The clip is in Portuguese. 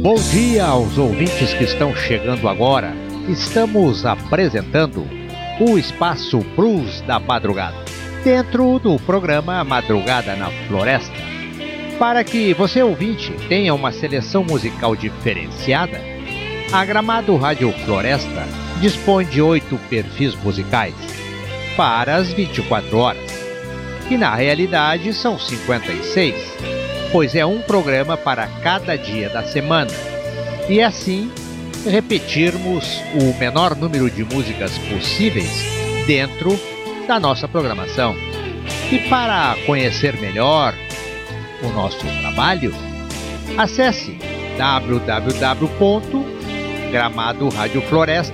Bom dia aos ouvintes que estão chegando agora. Estamos apresentando o Espaço Blues da Madrugada, dentro do programa Madrugada na Floresta. Para que você, ouvinte, tenha uma seleção musical diferenciada, a Gramado Rádio Floresta dispõe de 8 perfis musicais para as 24 horas, que na realidade são 56, pois é um programa para cada dia da semana, e assim repetirmos o menor número de músicas possíveis dentro da nossa programação. E para conhecer melhor o nosso trabalho, acesse www.gramadoRadiofloresta.com.br